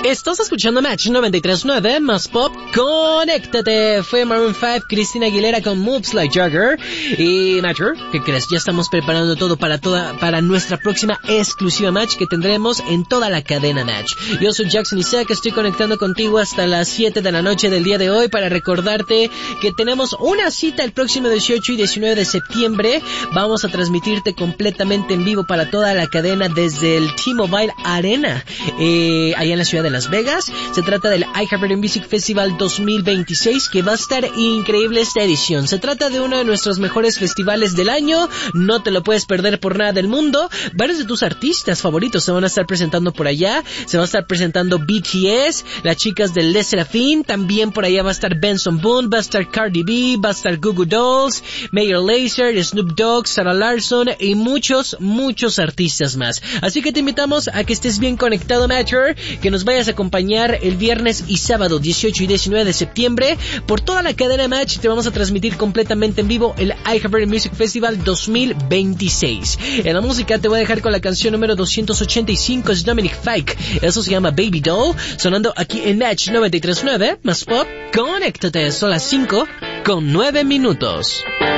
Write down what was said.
Estás escuchando Match 93.9 más pop. Conéctate. Fue Maroon 5, Cristina Aguilera con Moves Like Jagger. Y Matcher, ¿qué crees? Ya estamos preparando todo para nuestra próxima exclusiva Match que tendremos en toda la cadena Match. Yo soy Jackson Isaac, estoy conectando contigo hasta las 7 de la noche del día de hoy para recordarte que tenemos una cita el próximo 18 y 19 de septiembre. Vamos a transmitirte completamente en vivo para toda la cadena desde el T-Mobile Arena, allá en la ciudad de Las Vegas. Se trata del iHeartRadio Music Festival 2026, que va a estar increíble esta edición. Se trata de uno de nuestros mejores festivales del año. No te lo puedes perder por nada del mundo. Varios de tus artistas favoritos se van a estar presentando por allá. Se va a estar presentando BTS, las chicas de Les Seraphim. También por allá va a estar Benson Boone, va a estar Cardi B, va a estar Goo Goo Dolls, Major Lazer, Snoop Dogg, Sarah Larson y muchos artistas más. Así que te invitamos a que estés bien conectado, Matcher, que nos vayas a acompañar el viernes y sábado 18 y 19 de septiembre por toda la cadena Match. Te vamos a transmitir completamente en vivo el iHeartRadio Music Festival 2026. En la música te voy a dejar con la canción número 285, es Dominic Fike. Eso se llama Baby Doll, sonando aquí en Match 93.9 más pop. Conéctate, son las 5:09.